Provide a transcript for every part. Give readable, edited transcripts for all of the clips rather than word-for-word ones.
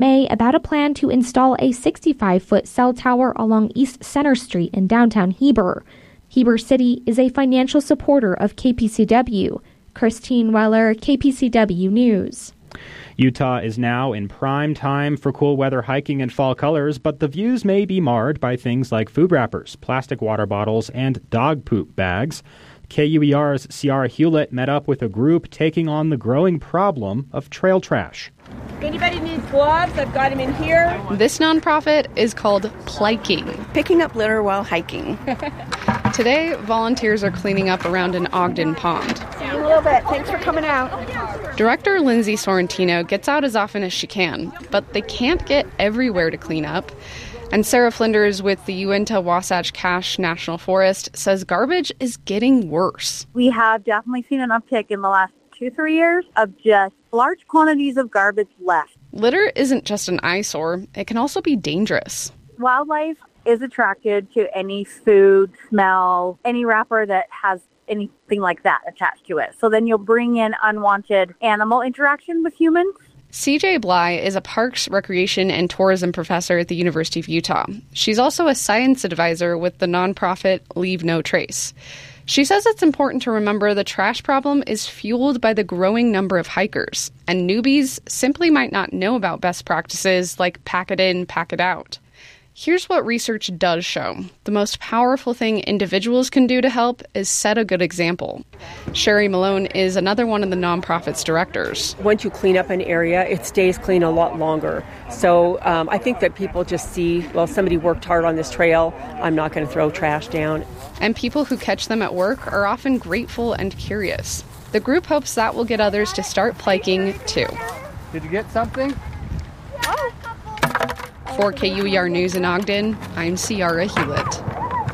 May about a plan to install a 65-foot cell tower along East Center Street in downtown Heber. Heber City is a financial supporter of KPCW. Christine Weller, KPCW News. Utah is now in prime time for cool weather hiking and fall colors, but the views may be marred by things like food wrappers, plastic water bottles, and dog poop bags. KUER's Ciara Hewlett met up with a group taking on the growing problem of trail trash. If anybody needs gloves, I've got them in here. This nonprofit is called Pliking. Picking up litter while hiking. Today, volunteers are cleaning up around an Ogden pond. See you in a little bit. Thanks for coming out. Director Lindsay Sorrentino gets out as often as she can, but they can't get everywhere to clean up. And Sarah Flinders with the Uinta Wasatch Cache National Forest says garbage is getting worse. We have definitely seen an uptick in the last 2-3 years of just large quantities of garbage left. Litter isn't just an eyesore, it can also be dangerous. Wildlife is attracted to any food, smell, any wrapper that has anything like that attached to it. So then you'll bring in unwanted animal interaction with humans. CJ Bly is a parks, recreation, and tourism professor at the University of Utah. She's also a science advisor with the nonprofit Leave No Trace. She says it's important to remember the trash problem is fueled by the growing number of hikers, and newbies simply might not know about best practices like pack it in, pack it out. Here's what research does show. The most powerful thing individuals can do to help is set a good example. Sherry Malone is another one of the nonprofit's directors. Once you clean up an area, it stays clean a lot longer. So I think that people just see, well, somebody worked hard on this trail, I'm not going to throw trash down. And people who catch them at work are often grateful and curious. The group hopes that will get others to start pliking too. Did you get something? For KUER News in Ogden, I'm Ciara Hewlett.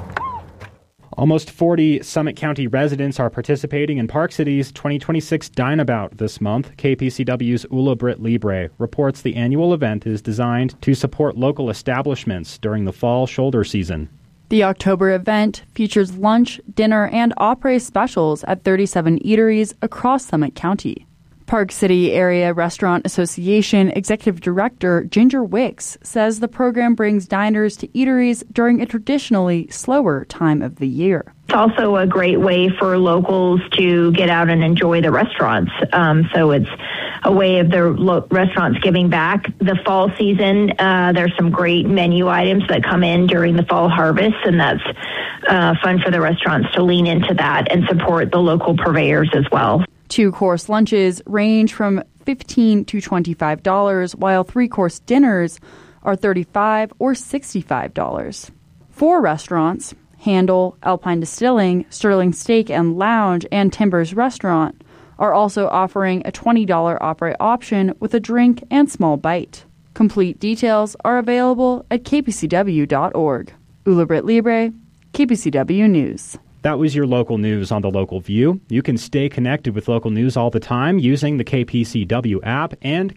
Almost 40 Summit County residents are participating in Park City's 2026 Dine-A-Bout this month. KPCW's Ula Britt Libre reports the annual event is designed to support local establishments during the fall shoulder season. The October event features lunch, dinner, and après specials at 37 eateries across Summit County. Park City Area Restaurant Association Executive Director Ginger Wicks says the program brings diners to eateries during a traditionally slower time of the year. It's also a great way for locals to get out and enjoy the restaurants. So it's a way of the restaurants giving back. The fall season, there's some great menu items that come in during the fall harvest, and that's fun for the restaurants to lean into that and support the local purveyors as well. 2-course lunches range from $15 to $25, while 3-course dinners are $35 or $65. 4 restaurants, Handle, Alpine Distilling, Sterling Steak and Lounge, and Timbers Restaurant, are also offering a $20 après option with a drink and small bite. Complete details are available at kpcw.org. Ula Britt Libre, KPCW News. That was your local news on The Local View. You can stay connected with local news all the time using the KPCW app and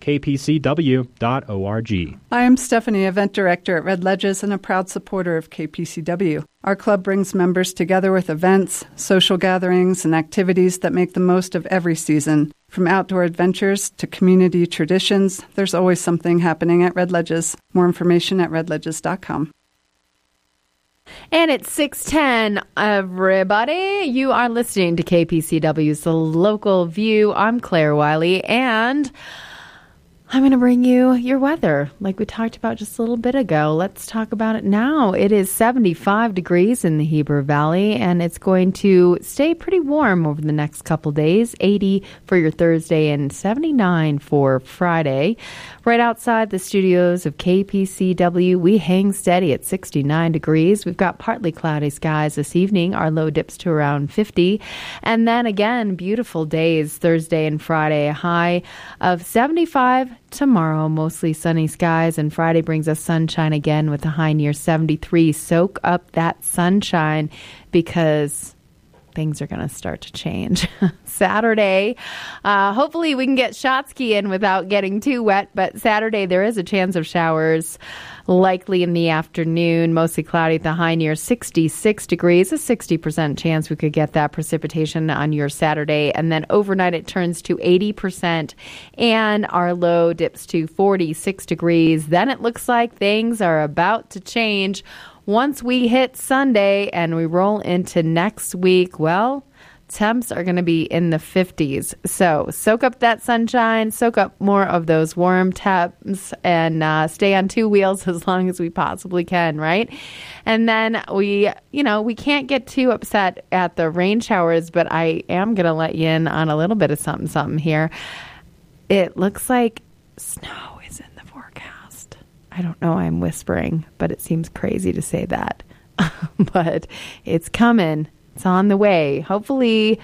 kpcw.org. I am Stephanie, Event Director at Red Ledges and a proud supporter of KPCW. Our club brings members together with events, social gatherings, and activities that make the most of every season. From outdoor adventures to community traditions, there's always something happening at Red Ledges. More information at redledges.com. And it's 6:10, everybody. You are listening to KPCW's The Local View. I'm Claire Wiley, and I'm going to bring you your weather like we talked about just a little bit ago. Let's talk about it now. It is 75 degrees in the Heber Valley, and it's going to stay pretty warm over the next couple days. 80 for your Thursday and 79 for Friday. Right outside the studios of KPCW, we hang steady at 69 degrees. We've got partly cloudy skies this evening. Our low dips to around 50. And then again, beautiful days Thursday and Friday. A high of 75 tomorrow, mostly sunny skies, and Friday brings us sunshine again with a high near 73. Soak up that sunshine because things are going to start to change. Saturday, hopefully we can get shot skiing without getting too wet, but Saturday there is a chance of showers, likely in the afternoon, mostly cloudy at the high near 66 degrees, a 60% chance we could get that precipitation on your Saturday, and then overnight it turns to 80% and our low dips to 46 degrees. Then it looks like things are about to change. Once we hit Sunday and we roll into next week, well, temps are going to be in the 50s. So soak up that sunshine, soak up more of those warm temps, and stay on two wheels as long as we possibly can, right? And then we can't get too upset at the rain showers, but I am going to let you in on a little bit of something here. It looks like snow is in the forecast. I don't know, I'm whispering, but it seems crazy to say that. But it's coming. It's on the way. Hopefully,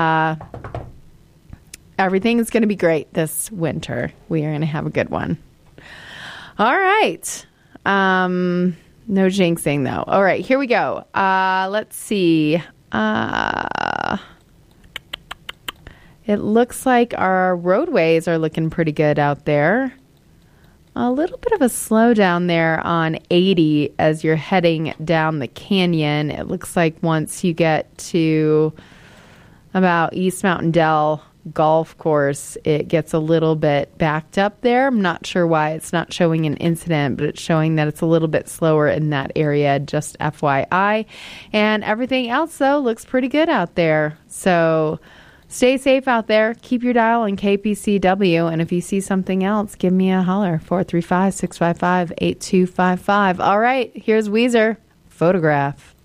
everything is going to be great this winter. We are going to have a good one. All right. No jinxing, though. All right, here we go. Let's see. It looks like our roadways are looking pretty good out there. A little bit of a slowdown there on 80 as you're heading down the canyon. It looks like once you get to about East Mountain Dell Golf Course, it gets a little bit backed up there. I'm not sure why it's not showing an incident, but it's showing that it's a little bit slower in that area, just FYI. And everything else, though, looks pretty good out there. So stay safe out there. Keep your dial on KPCW. And if you see something else, give me a holler. 435-655-8255. All right, here's Weezer. Photograph.